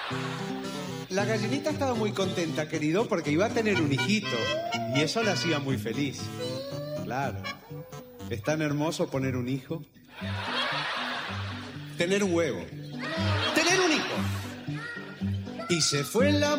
La gallinita estaba muy contenta, querido, porque iba a tener un hijito. Y eso la hacía muy feliz. Claro. Es tan hermoso poner un hijo. Tener un huevo. Tener un hijo. Y se fue la